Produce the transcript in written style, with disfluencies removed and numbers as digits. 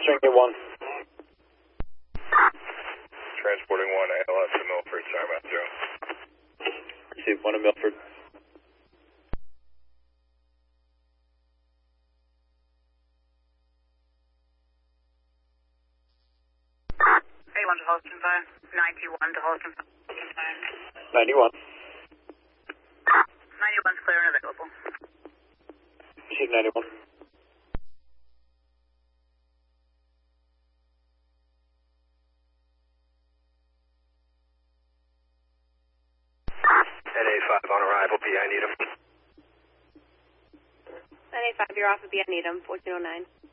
String 1. Transporting 1 ALS to Milford, sorry about 0. Receive 1 in Milford. A1 to Holston 5. 91 to Holston 5. 91. 91's clear and available. Receive 91. NA5 on arrival, B, I need him. NA5, you're off of B, I need him, 1409.